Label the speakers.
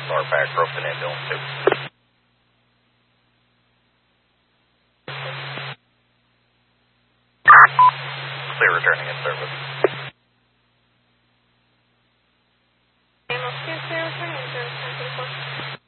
Speaker 1: Norpac, Brooklyn Ambulance 2. Clear returning in service.
Speaker 2: Ambulance 2, clear returning in service, 10-4.